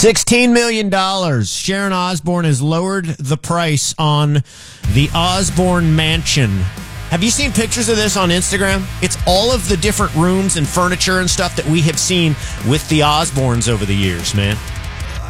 $16 million. Sharon Osbourne has lowered the price on the Osbourne Mansion. Have you seen pictures of this on Instagram? It's all of the different rooms and furniture and stuff that we have seen with the Osbournes over the years, man.